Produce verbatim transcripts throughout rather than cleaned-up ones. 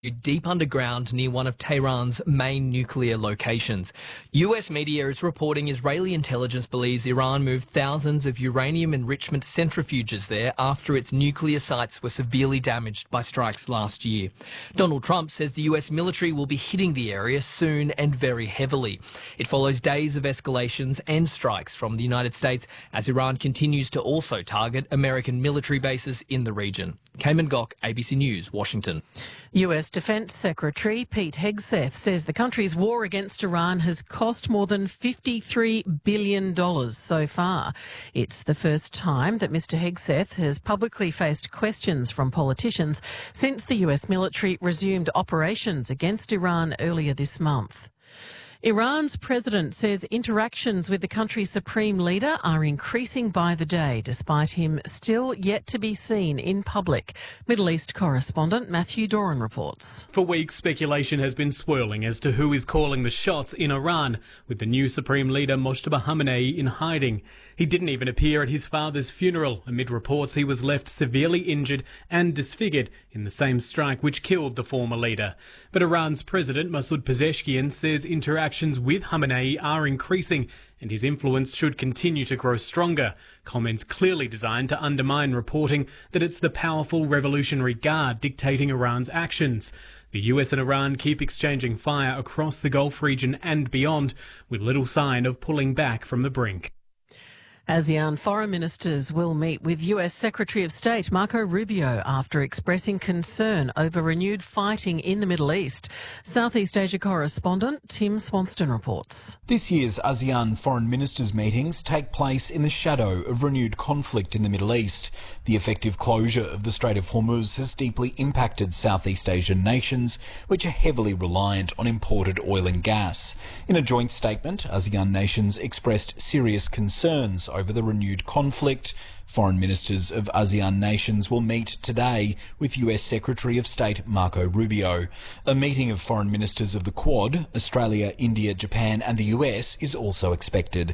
deep underground near one of Tehran's main nuclear locations. U S media is reporting Israeli intelligence believes Iran moved thousands of uranium enrichment centrifuges there after its nuclear sites were severely damaged by strikes last year. Donald Trump says the U S military will be hitting the area soon and very heavily. It follows days of escalations and strikes from the United States as Iran continues to also target American military bases in the region. Cayman Gok, A B C News, Washington. U S Defence Secretary Pete Hegseth says the country's war against Iran has cost more than fifty-three billion dollars so far. It's the first time that Mr Hegseth has publicly faced questions from politicians since the U S military resumed operations against Iran earlier this month. Iran's president says interactions with the country's supreme leader are increasing by the day, despite him still yet to be seen in public. Middle East correspondent Matthew Doran reports. For weeks, speculation has been swirling as to who is calling the shots in Iran, with the new supreme leader Mojtaba Khamenei in hiding. He didn't even appear at his father's funeral, amid reports he was left severely injured and disfigured in the same strike which killed the former leader. But Iran's president Masoud Pezeshkian says interactions with Khamenei are increasing and his influence should continue to grow stronger. Comments clearly designed to undermine reporting that it's the powerful Revolutionary Guard dictating Iran's actions. The U S and Iran keep exchanging fire across the Gulf region and beyond, with little sign of pulling back from the brink. ASEAN foreign ministers will meet with U S Secretary of State Marco Rubio after expressing concern over renewed fighting in the Middle East. Southeast Asia correspondent Tim Swanston reports. This year's ASEAN foreign ministers' meetings take place in the shadow of renewed conflict in the Middle East. The effective closure of the Strait of Hormuz has deeply impacted Southeast Asian nations, which are heavily reliant on imported oil and gas. In a joint statement, ASEAN nations expressed serious concerns over the renewed conflict. Foreign ministers of ASEAN nations will meet today with U S Secretary of State Marco Rubio. A meeting of foreign ministers of the Quad, Australia, India, Japan and the U S is also expected.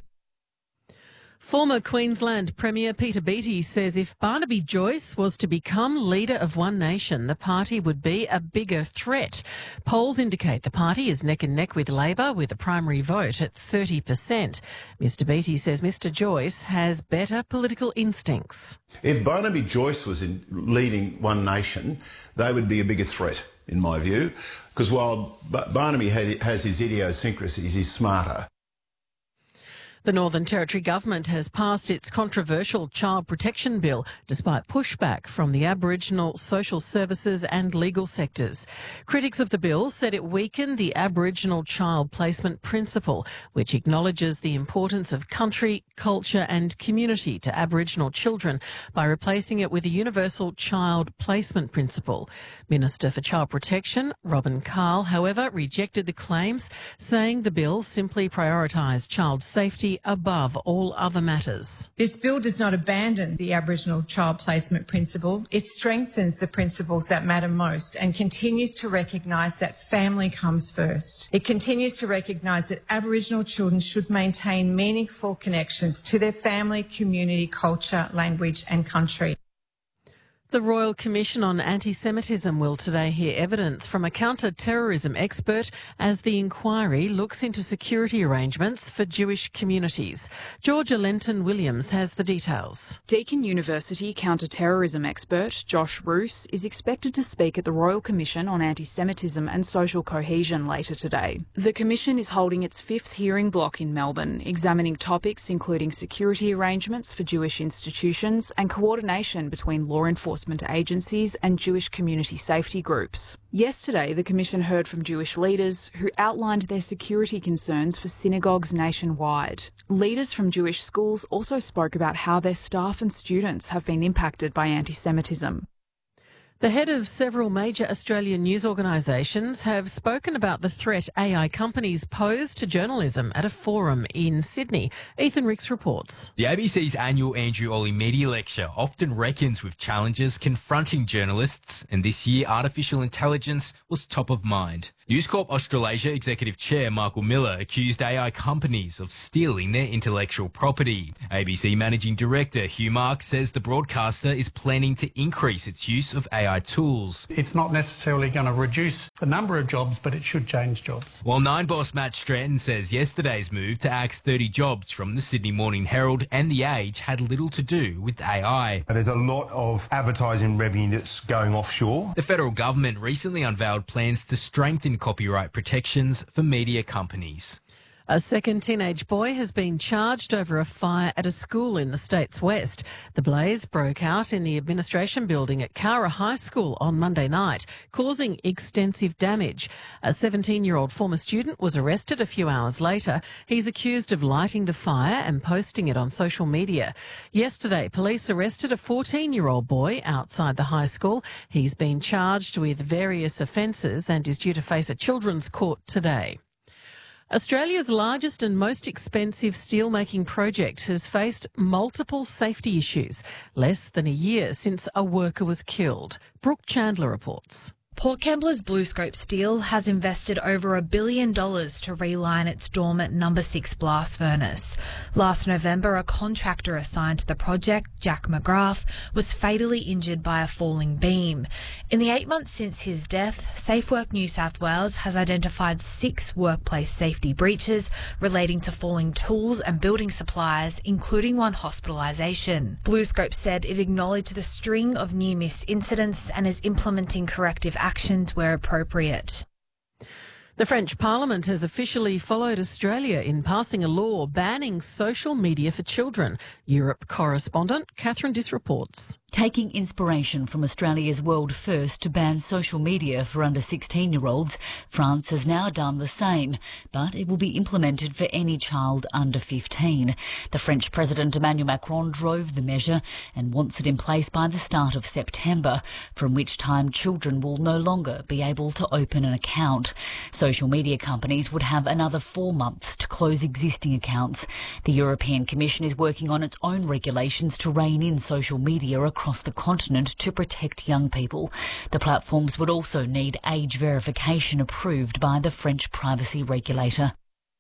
Former Queensland Premier Peter Beattie says if Barnaby Joyce was to become leader of One Nation, the party would be a bigger threat. Polls indicate the party is neck and neck with Labor, with a primary vote at thirty percent. Mr Beattie says Mr Joyce has better political instincts. If Barnaby Joyce was in leading One Nation, they would be a bigger threat, in my view, because while Barnaby has his idiosyncrasies, he's smarter. The Northern Territory government has passed its controversial Child Protection Bill despite pushback from the Aboriginal social services and legal sectors. Critics of the bill said it weakened the Aboriginal child placement principle, which acknowledges the importance of country, culture and community to Aboriginal children by replacing it with a universal child placement principle. Minister for Child Protection, Robin Carl, however, rejected the claims, saying the bill simply prioritised child safety above all other matters. This bill does not abandon the Aboriginal child placement principle. It strengthens the principles that matter most and continues to recognise that family comes first. It continues to recognise that Aboriginal children should maintain meaningful connections to their family, community, culture, language and country. The Royal Commission on Anti-Semitism will today hear evidence from a counter-terrorism expert as the inquiry looks into security arrangements for Jewish communities. Georgia Lenton-Williams has the details. Deakin University counter-terrorism expert Josh Roos is expected to speak at the Royal Commission on Anti-Semitism and Social Cohesion later today. The Commission is holding its fifth hearing block in Melbourne, examining topics including security arrangements for Jewish institutions and coordination between law enforcement agencies and Jewish community safety groups. Yesterday, the Commission heard from Jewish leaders who outlined their security concerns for synagogues nationwide. Leaders from Jewish schools also spoke about how their staff and students have been impacted by anti-Semitism. The head of several major Australian news organisations have spoken about the threat A I companies pose to journalism at a forum in Sydney. Ethan Ricks reports. The A B C's annual Andrew Olley Media Lecture often reckons with challenges confronting journalists, and this year artificial intelligence was top of mind. News Corp Australasia Executive Chair Michael Miller accused A I companies of stealing their intellectual property. A B C Managing Director Hugh Marks says the broadcaster is planning to increase its use of A I A I tools. It's not necessarily going to reduce the number of jobs, but it should change jobs. While Nine boss Matt Stratton says yesterday's move to axe thirty jobs from the Sydney Morning Herald and The Age had little to do with A I. There's a lot of advertising revenue that's going offshore. The federal government recently unveiled plans to strengthen copyright protections for media companies. A second teenage boy has been charged over a fire at a school in the state's west. The blaze broke out in the administration building at Cowra High School on Monday night, causing extensive damage. A seventeen-year-old former student was arrested a few hours later. He's accused of lighting the fire and posting it on social media. Yesterday, police arrested a fourteen-year-old boy outside the high school. He's been charged with various offences and is due to face a children's court today. Australia's largest and most expensive steelmaking project has faced multiple safety issues, less than a year since a worker was killed. Brooke Chandler reports. Port Kembla's BlueScope Steel has invested over a billion dollars to reline its dormant number six blast furnace. Last November, a contractor assigned to the project, Jack McGrath, was fatally injured by a falling beam. In the eight months since his death, SafeWork New South Wales has identified six workplace safety breaches relating to falling tools and building supplies, including one hospitalisation. BlueScope said it acknowledged the string of near-miss incidents and is implementing corrective actions actions where appropriate. The French Parliament has officially followed Australia in passing a law banning social media for children. Europe correspondent Catherine Diss reports. Taking inspiration from Australia's world first to ban social media for under sixteen-year-olds, France has now done the same, but it will be implemented for any child under fifteen. The French President Emmanuel Macron drove the measure and wants it in place by the start of September, from which time children will no longer be able to open an account. Social media companies would have another four months to close existing accounts. The European Commission is working on its own regulations to rein in social media across the continent to protect young people. The platforms would also need age verification approved by the French privacy regulator.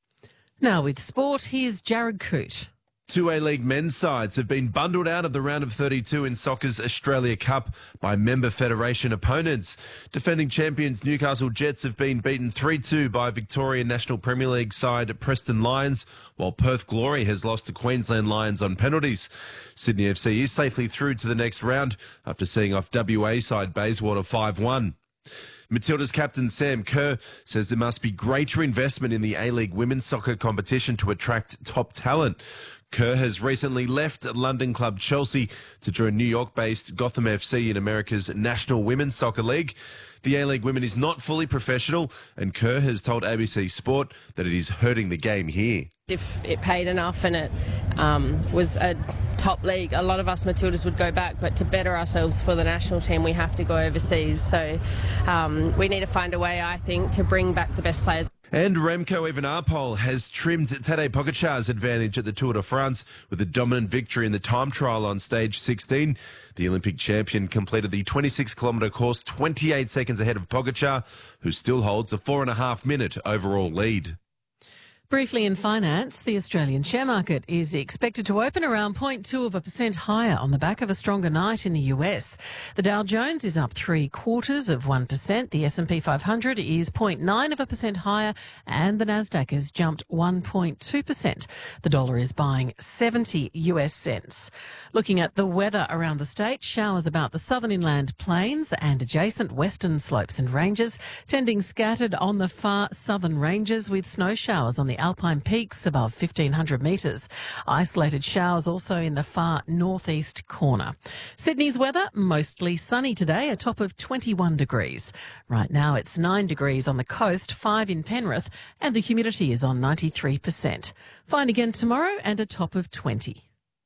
Now with sport, here's Jared Coote. Two A-League men's sides have been bundled out of the round of thirty-two in soccer's Australia Cup by member federation opponents. Defending champions Newcastle Jets have been beaten three two by Victorian National Premier League side Preston Lions, while Perth Glory has lost to Queensland Lions on penalties. Sydney F C is safely through to the next round after seeing off W A side Bayswater five one. Matilda's captain Sam Kerr says there must be greater investment in the A-League women's soccer competition to attract top talent. Kerr has recently left London club Chelsea to join New York-based Gotham F C in America's National Women's Soccer League. The A-League women is not fully professional, and Kerr has told A B C Sport that it is hurting the game here. If it paid enough and it um, was a top league, a lot of us Matildas would go back, but to better ourselves for the national team, we have to go overseas. So um, we need to find a way, I think, to bring back the best players. And Remco Evenepoel has trimmed Tadej Pogacar's advantage at the Tour de France with a dominant victory in the time trial on stage sixteen. The Olympic champion completed the twenty-six kilometre course twenty-eight seconds ahead of Pogacar, who still holds a four and a half minute overall lead. Briefly in finance, the Australian share market is expected to open around zero point two of a percent higher on the back of a stronger night in the U S. The Dow Jones is up three quarters of one percent. The S and P five hundred is zero point nine of a percent higher, and the Nasdaq has jumped one point two percent. The dollar is buying seventy U S cents. Looking at the weather around the state, showers about the southern inland plains and adjacent western slopes and ranges, tending scattered on the far southern ranges with snow showers on the alpine peaks above fifteen hundred metres. Isolated showers also in the far northeast corner. Sydney's weather, mostly sunny today, a top of twenty-one degrees. Right now it's nine degrees on the coast, five in Penrith, and the humidity is on ninety-three percent. Fine again tomorrow and a top of twenty.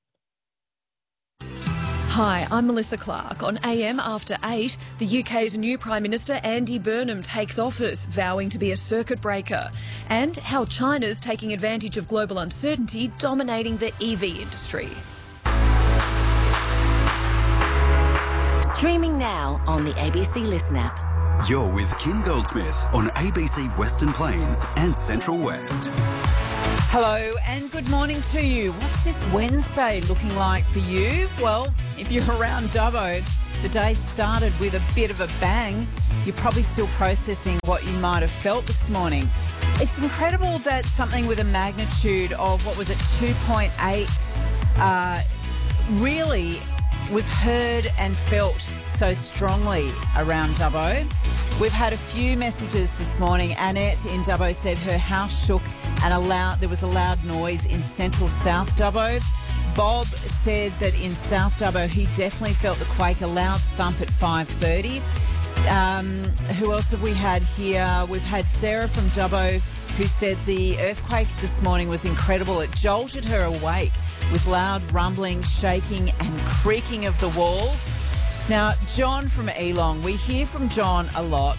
Hi, I'm Melissa Clark. On A M After eight, the U K's new Prime Minister Andy Burnham takes office, vowing to be a circuit breaker. And how China's taking advantage of global uncertainty, dominating the E V industry. Streaming now on the A B C Listen app. You're with Kim Goldsmith on A B C Western Plains and Central West. Hello and good morning to you. What's this Wednesday looking like for you? Well, if you're around Dubbo, the day started with a bit of a bang. You're probably still processing what you might have felt this morning. It's incredible that something with a magnitude of, what was it, two point eight uh, really was heard and felt so strongly around Dubbo. We've had a few messages this morning. Annette in Dubbo said her house shook and a loud, there was a loud noise in central South Dubbo. Bob said that in South Dubbo he definitely felt the quake, a loud thump at five thirty. Um, who else have we had here? We've had Sarah from Dubbo who said the earthquake this morning was incredible. It jolted her awake with loud rumbling, shaking and creaking of the walls. Now, John from Elong, we hear from John a lot.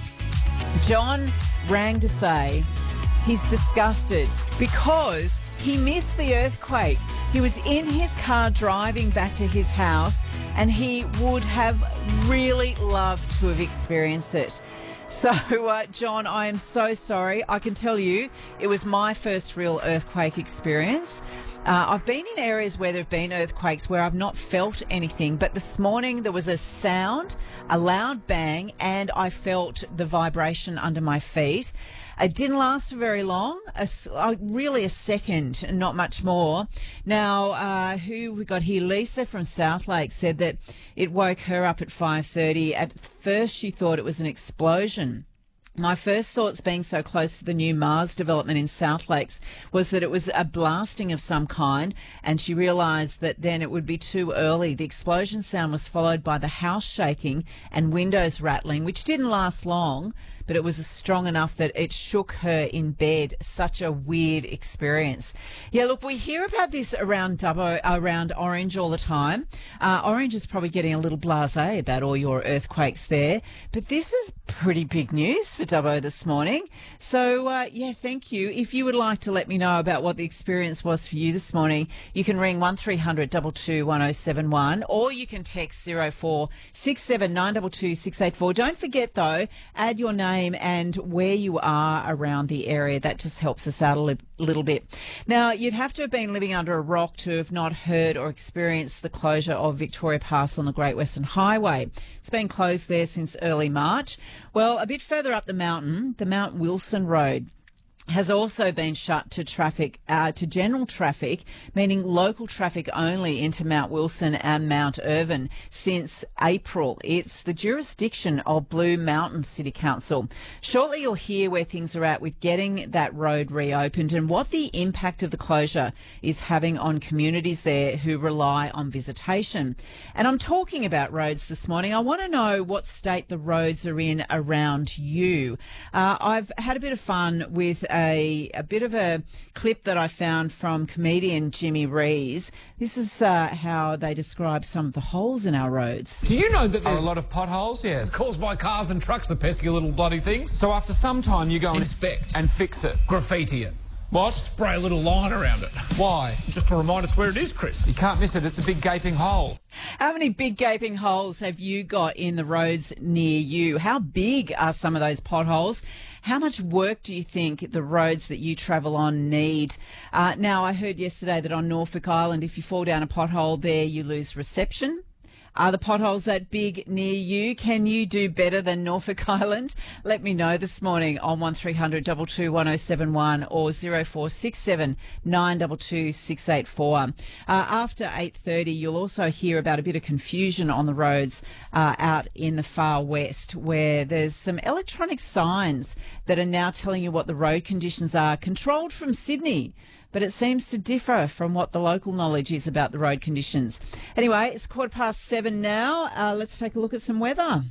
John rang to say he's disgusted because he missed the earthquake. He was in his car driving back to his house and he would have really loved to have experienced it. So, uh, John, I am so sorry. I can tell you it was my first real earthquake experience. Uh, I've been in areas where there have been earthquakes where I've not felt anything, but this morning there was a sound, a loud bang, and I felt the vibration under my feet. It didn't last for very long, a, uh, really a second, not much more. Now, uh, who we got here? Lisa from South Lake said that it woke her up at five thirty. At first she thought it was an explosion. My first thoughts, being so close to the new Mars development in South Lakes, was that it was a blasting of some kind, and she realised that then it would be too early. The explosion sound was followed by the house shaking and windows rattling, which didn't last long, but it was strong enough that it shook her in bed. Such a weird experience. Yeah, look, we hear about this around Dubbo, around Orange all the time. Uh, Orange is probably getting a little blasé about all your earthquakes there, but this is pretty big news for Dubbo this morning. So, uh, yeah, thank you. If you would like to let me know about what the experience was for you this morning, you can ring one three hundred two two one oh seven one or you can text zero four six seven nine two two six eight four. Don't forget, though, add your name and where you are around the area. That just helps us out a li- little bit. Now, you'd have to have been living under a rock to have not heard or experienced the closure of Victoria Pass on the Great Western Highway. It's been closed there since early March. Well, a bit further up the mountain, the Mount Wilson Road has also been shut to traffic, uh, to general traffic, meaning local traffic only into Mount Wilson and Mount Irvin since April. It's the jurisdiction of Blue Mountain City Council. Shortly you'll hear where things are at with getting that road reopened and what the impact of the closure is having on communities there who rely on visitation. And I'm talking about roads this morning. I want to know what state the roads are in around you. Uh, I've had a bit of fun with A, a bit of a clip that I found from comedian Jimmy Rees. This is uh, how they describe some of the holes in our roads. Do you know that there's a lot of potholes? Yes. Caused by cars and trucks, the pesky little bloody things. So after some time you go and inspect and fix it. Graffiti it. What? Spray a little line around it. Why? Just to remind us where it is, Chris. You can't miss it. It's a big gaping hole. How many big gaping holes have you got in the roads near you? How big are some of those potholes? How much work do you think the roads that you travel on need? Uh, now, I heard yesterday that on Norfolk Island, if you fall down a pothole there, you lose reception. Are the potholes that big near you? Can you do better than Norfolk Island? Let me know this morning on one three hundred two two one oh seven one or zero four six seven nine two two six eight four. Uh, after eight thirty, you'll also hear about a bit of confusion on the roads uh, out in the far west, where there's some electronic signs that are now telling you what the road conditions are, controlled from Sydney. But it seems to differ from what the local knowledge is about the road conditions. Anyway, it's quarter past seven now. Uh, let's take a look at some weather.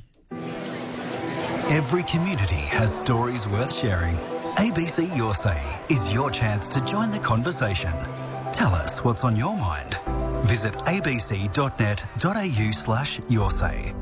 Every community has stories worth sharing. A B C Your Say is your chance to join the conversation. Tell us what's on your mind. Visit abc.net.au slash your say.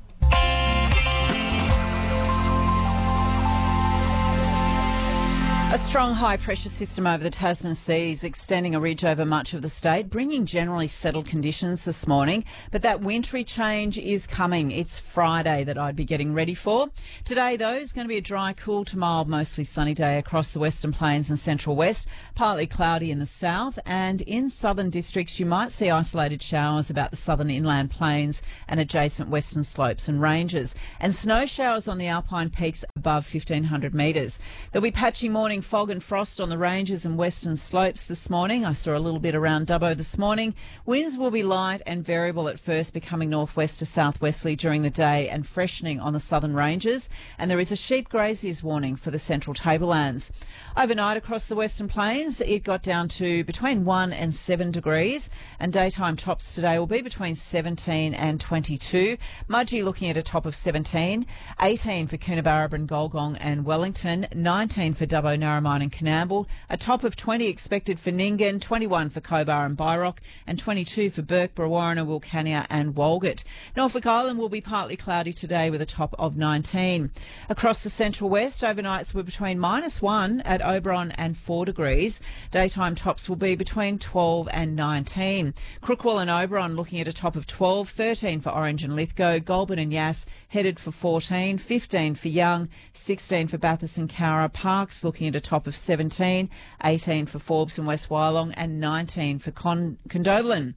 A A strong high-pressure system over the Tasman Seas, extending a ridge over much of the state, bringing generally settled conditions this morning. But that wintry change is coming. It's Friday that I'd be getting ready for. Today, though, is going to be a dry, cool to mild, mostly sunny day across the Western Plains and Central West. Partly cloudy in the south, and in southern districts, you might see isolated showers about the southern inland plains and adjacent western slopes and ranges, and snow showers on the alpine peaks above fifteen hundred metres. There'll be patchy morning fog and frost on the ranges and western slopes this morning. I saw a little bit around Dubbo this morning. Winds will be light and variable at first, becoming northwest to southwesterly during the day and freshening on the southern ranges. And there is a sheep graziers warning for the central tablelands. Overnight across the Western Plains, it got down to between one and seven degrees, and daytime tops today will be between seventeen and twenty-two. Mudgee looking at a top of seventeen, eighteen for Coonabarabran, Golgong and Wellington, nineteen for Dubbo, Narromine and Coonamble, a top of twenty expected for Nyngan, twenty-one for Cobar and Byrock, and twenty-two for Burke, Brewarrina, Wilcannia and Walgett. Norfolk Island will be partly cloudy today with a top of nineteen. Across the Central West, overnights were between minus one at Oberon and four degrees. Daytime tops will be between twelve and nineteen. Crookwell and Oberon looking at a top of twelve, thirteen for Orange and Lithgow, Goulburn and Yass headed for fourteen, fifteen for Young, sixteen for Bathurst and Cowra, Parkes looking at a top of seventeen, eighteen for Forbes and West Wyalong and nineteen for Con- Condobolin.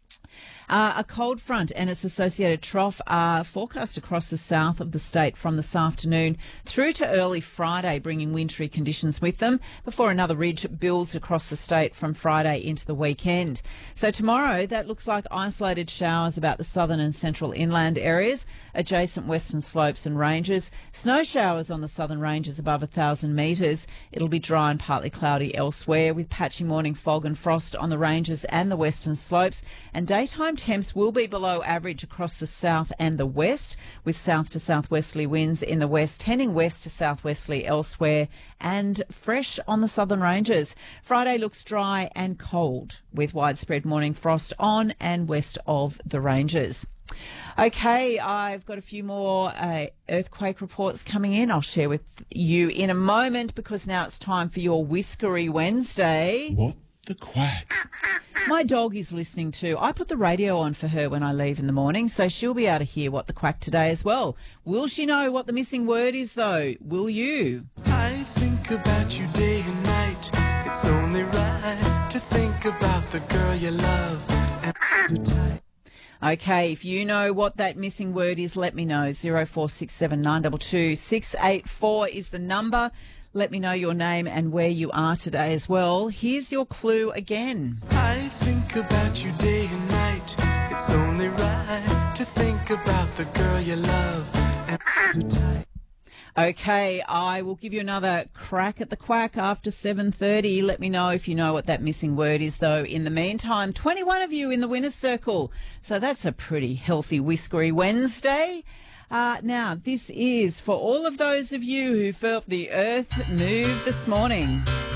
Uh, a cold front and its associated trough are forecast across the south of the state from this afternoon through to early Friday, bringing wintry conditions with them before another ridge builds across the state from Friday into the weekend. So tomorrow, that looks like isolated showers about the southern and central inland areas, adjacent western slopes and ranges, snow showers on the southern ranges above one thousand metres. It'll be dry and partly cloudy elsewhere, with patchy morning fog and frost on the ranges and the western slopes, and daytime temps will be below average across the south and the west, with south to southwesterly winds in the west, tending west to southwesterly elsewhere, and fresh on the southern ranges. Friday looks dry and cold, with widespread morning frost on and west of the ranges. Okay, I've got a few more uh, earthquake reports coming in. I'll share with you in a moment, because now it's time for your Whiskery Wednesday. What the quack? My dog is listening too. I put the radio on for her when I leave in the morning, so she'll be able to hear what the quack today as well. Will she know what the missing word is, though? Will you? I think about you day and night. It's only right to think about the girl you love and hold her tight. Okay, if you know what that missing word is, let me know. zero four six seven nine two two six eight four is the number. Let me know your name and where you are today as well. Here's your clue again. I think about you day and night. It's only right to think about the girl you love and hold her tight. Okay, I will give you another crack at the quack after seven thirty. Let me know if you know what that missing word is, though. In the meantime, twenty-one of you in the winner's circle. So that's a pretty healthy Whiskery Wednesday. Uh, now, this is for all of those of you who felt the earth move this morning.